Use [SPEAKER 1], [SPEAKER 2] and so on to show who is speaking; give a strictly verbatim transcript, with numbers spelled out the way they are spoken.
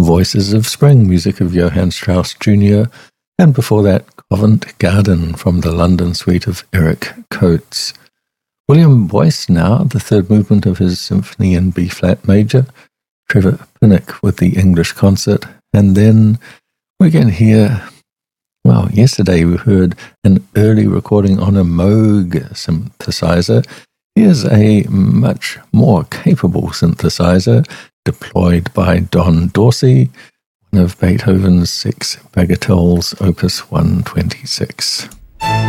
[SPEAKER 1] Voices of Spring, music of Johann Strauss Junior, and before that, Covent Garden from the London Suite of Eric Coates. William Boyce now, the third movement of his symphony in B-flat major, Trevor Pinnock with the English concert, and then we can hear, well, yesterday we heard an early recording on a Moog synthesizer. Here's a much more capable synthesizer deployed by Don Dorsey, one of Beethoven's six bagatelles, opus one twenty-six.